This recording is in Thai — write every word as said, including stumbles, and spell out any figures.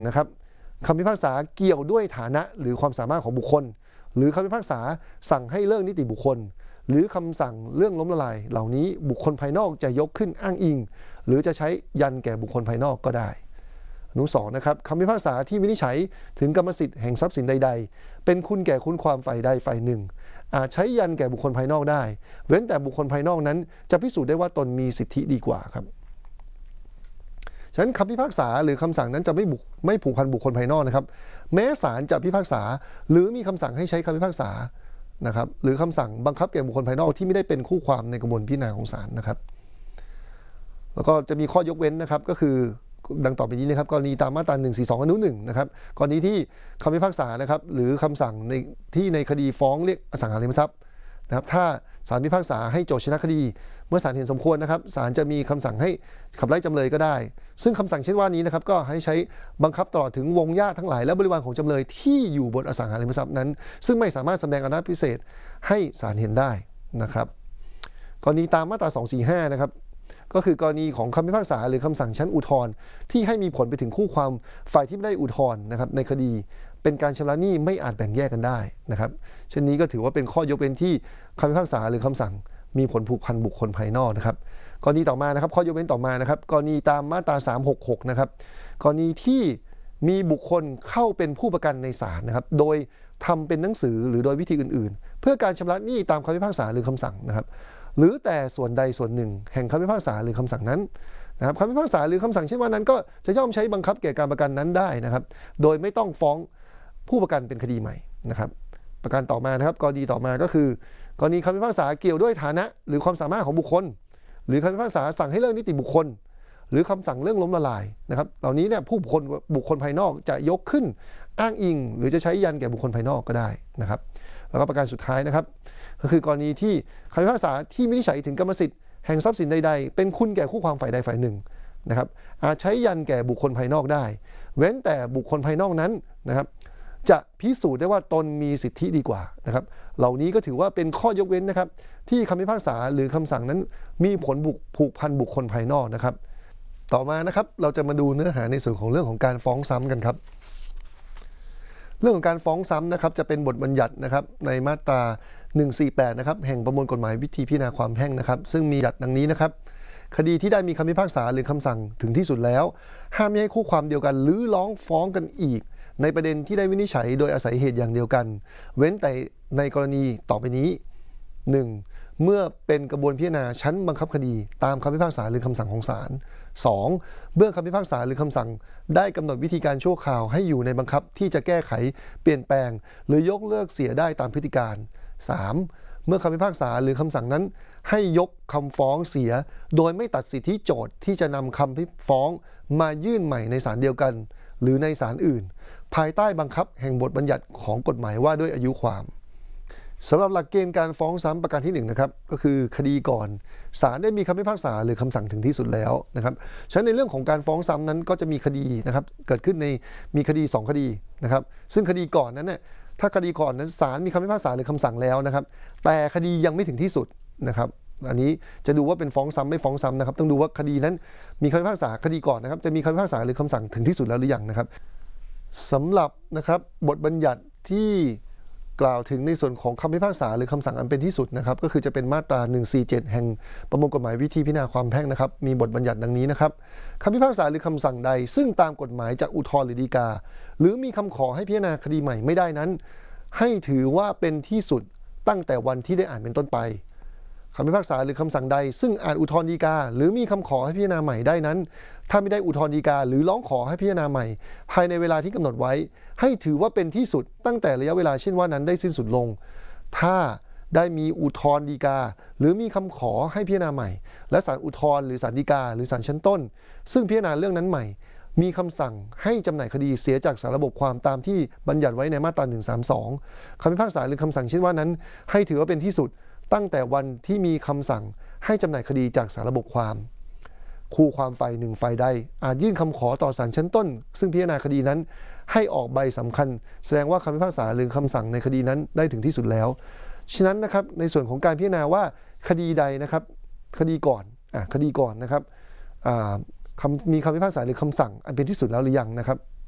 นะครับคำพิพากษาเกี่ยวด้วยฐานะหรือความสามารถของบุคคลหรือคำพิพากษาสั่งให้เลิกนิติบุคคลหรือคำสั่งเรื่องล้มละลายเหล่านี้บุคคลภายนอกจะยกขึ้นอ้างอิงหรือจะใช้ยันแก่บุคคลภายนอกก็ได้อนุสองนะครับคำพิพากษาที่วินิจฉัยถึงกรรมสิทธิ์แห่งทรัพย์สินใดๆเป็นคุณแก่คุณความฝ่ายใดฝ่ายหนึ่งอาจใช้ยันแก่บุคคลภายนอกได้เว้นแต่บุคคลภายนอกนั้นจะพิสูจน์ได้ว่าตนมีสิทธิดีกว่าครับฉะนั้นคำพิพากษาหรือคำสั่งนั้นจะไม่บุกไม่ผูกพันบุคคลภายนอกนะครับแม้ศาลจะพิพากษาหรือมีคำสั่งให้ใช้คำพิพากษานะครับหรือคำสั่งบังคับแก่บุคคลภายนอกที่ไม่ได้เป็นคู่ความในกระบวนพิจารณาของศาลนะครับแล้วก็จะมีข้อยกเว้นนะครับก็คือดังต่อไปนี้นะครับกรณีตามมาตราหนึ่งสี่สองอนุหนึ่งนะครับกรณีที่คำพิพากษานะครับหรือคำสั่งในที่ในคดีฟ้องเรียกอสังหาริมทรัพย์นะครับถ้าศาลพิพากษาให้โจทก์ชนะคดีเมื่อศาลเห็นสมควรนะครับศาลจะมีคำสั่งให้ขับไล่จำเลยก็ได้ซึ่งคำสั่งเช่นว่านี้นะครับก็ให้ใช้บังคับตลอดถึงวงญาติทั้งหลายและบริวารของจำเลยที่อยู่บนอสังหาริมทรัพย์นั้นซึ่งไม่สามารถแสดงอำนาจพิเศษให้ศาลเห็นได้นะครับกรณีตามมาตราสองสี่ห้านะครับก็คือกรณีของคำพิพากษาหรือคำสั่งชั้นอุทธรณ์ที่ให้มีผลไปถึงคู่ความฝ่ายที่ไม่ได้อุทธรณ์นะครับในคดีเป็นการชำระหนี้ไม่อาจแบ่งแยกกันได้นะครับเช่นนี้ก็ถือว่าเป็นข้อยกเว้นที่คำพิพากษาหรือคำสั่งมีผลผูกพันบุคคลภายนอกนะครับกรณีต่อมานะครับข้อยกเว้นต่อมานะครับกรณีตามมาตราสามหกหกนะครับกรณีที่มีบุคคลเข้าเป็นผู้ประกันในศาลนะครับโดยทำเป็นหนังสือหรือโดยวิธีอื่นๆเพื่อการชำระหนี้ตามคำพิพากษาหรือคำสั่งนะครับหรือแต่ส่วนใดส่วนหนึ่งแห่งคำพิพากษาหรือคำสั่งนั้นนะครับคำพิพากษาหรือคำสั่งเช่นว่านั้นก็จะย่อมใช้บังคับแก่การประกันนั้นได้นะครับโดยไม่ต้องฟ้องผู้ประกันเป็นคดีใหม่นะครับประการต่อมานะครับกรณีต่อมาก็คือกรณีคำพิพากษาเกี่ยวด้วยฐานะหรือความสามารถของบุคคลหรือคำพิพากษาสั่งให้เลิกนิติบุคคลหรือคำสั่งเรื่องล้มละลายนะครับเหล่านี้เนี่ยผู้บุคคลบุคคลภายนอกจะยกขึ้นอ้างอิงหรือจะใช้ยันแก่บุคคลภายนอกก็ได้นะครับแล้วก็ประการสุดท้ายนะครับก็คือกรณีที่คำพิพากษาที่วินิจฉัยถึงกรรมสิทธิ์แห่งทรัพย์สินใดๆเป็นคุณแก่คู่ความฝ่ายใดฝ่ายหนึ่งนะครับอาจใช้ยันแก่บุคคลภายนอกได้เว้นแต่บุคคลภายนอกนั้นนะครับจะพิสูจน์ได้ว่าตนมีสิทธิดีกว่านะครับเหล่านี้ก็ถือว่าเป็นข้อยกเว้นนะครับที่คำพิพากษาหรือคำสั่งนั้นมีผลผูกพันบุคคลภายนอกนะครับต่อมานะครับเราจะมาดูเนื้อหาในส่วนของเรื่องของการฟ้องซ้ำกันครับเรื่องของการฟ้องซ้ำนะครับจะเป็นบทบัญญัตินะครับในมาตราหนึ่งสี่แปดนะครับแห่งประมวลกฎหมายวิธีพิจารณาความแพ่งนะครับซึ่งมีบัญญัติดังนี้นะครับคดีที่ได้มีคำพิพากษาหรือคำสั่งถึงที่สุดแล้วห้ามไม่ให้คู่ความเดียวกันหรือร้องฟ้องกันอีกในประเด็นที่ได้วินิจฉัยโดยอาศัยเหตุอย่างเดียวกันเว้นแต่ในกรณีต่อไปนี้ หนึ่ง. เมื่อเป็นกระบวนพิจารณาชั้นบังคับคดีตามคำพิพากษาหรือคำสั่งของศาล สอง. เมื่อคำพิพากษาหรือคำสั่งได้กำหนดวิธีการชั่วคราวให้อยู่ในบังคับที่จะแก้ไขเปลี่ยนแปลงหรือยกเลิกเสียได้ตามพฤติการ สาม. เมื่อคำพิพากษาหรือคำสั่งนั้นให้ยกคำฟ้องเสียโดยไม่ตัดสิทธิโจทก์ที่จะนำคำฟ้องมายื่นใหม่ในศาลเดียวกันหรือในศาลอื่นภายใต้บังคับแห่งบทบัญญัติของกฎหมายว่าด้วยอายุความสำหรับหลักเกณฑ์การฟ้องซ้ำประการที่หนึ่งนะครับก็คือคดีก่อนศาลได้มีคำพิพากษาหรือคำสั่งถึงที่สุดแล้วนะครับฉะนั้นในเรื่องของการฟ้องซ้ำนั้นก็จะมีคดีนะครับเกิดขึ้นในมีคดีสองคดีนะครับซึ่งคดีก่อนนั้นเนี่ยถ้าคดีก่อนนั้นศาลมีคำพิพากษาหรือคำสั่งแล้วนะครับแต่คดียังไม่ถึงที่สุดนะครับอันนี้จะดูว่าเป็นฟ้องซ้ำไม่ฟ้องซ้ำนะครับต้องดูว่าคดีนั้นมีคำพิพากษาคดีก่อนนะครับจะมีคำพิพากษาหรือคำสั่งถึงที่สุดแล้วหรือยังนะครับสำหรับนะครับบทบัญญัติที่กล่าวถึงในส่วนของคำพิพากษาหรือคำสั่งอันเป็นที่สุดนะครับก็คือจะเป็นมาตราหนึ่งสี่เจ็ดแห่งประมวลกฎหมายวิธีพิจารณาความแพ่งนะครับมีบทบัญญัติดังนี้นะครับคำพิพากษาหรือคำสั่งใดซึ่งตามกฎหมายจะอุทธรณ์หรือฎีกาหรือมีคำขอให้พิจารณาคดีใหม่ไม่ได้นั้นให้ถือว่าเป็นที่สุดตั้งแต่วันที่ได้อ่านเป็นต้นไปคำพิพากษาหรือคำสั่งใดซึ่งอาจอุทธรณ์ฎีกาหรือมีคำขอให้พิจารณาใหม่ได้นั้นถ้าไม่ได้อุทธรณ์ฎีกาหรือร้องขอให้พิจารณาใหม่ภายในเวลาที่กำหนดไว้ให้ถือว่าเป็นที่สุดตั้งแต่ระยะเวลาเช่นว่านั้นได้สิ้นสุดลงถ้าได้มีอุทธรณ์ฎีกาหรือมีคำขอให้พิจารณาใหม่และศาลอุทธรณ์หรือศาลฎีกาหรือศาลชั้นต้นซึ่งพิจารณาเรื่องนั้นใหม่มีคำสั่งให้จำหน่ายคดีเสียจากสารระบบความตามที่บัญญัติไว้ในมาตราหนึ่งสามสองคำพิพากษาหรือคำสั่งเช่นว่านั้นให้ถือว่าเป็นที่สุดตั้งแต่วันที่มีคำสั่งให้จำหน่ายคดีจากสารระบบความคู่ความฝ่ายหนึ่งฝ่ายใดอาจยื่นคำขอต่อศาลชั้นต้นซึ่งพิจารณาคดีนั้นให้ออกใบสำคัญแสดงว่าคำพิพากษาหรือคำสั่งในคดีนั้นได้ถึงที่สุดแล้วฉะนั้นนะครับในส่วนของการพิจารณาว่าคดีใดนะครับคดีก่อนอ่ะคดีก่อนนะครับอ่าคำมีคำพิพากษาหรือคำสั่งอันเป็นที่สุดแล้วหรือยังนะครับ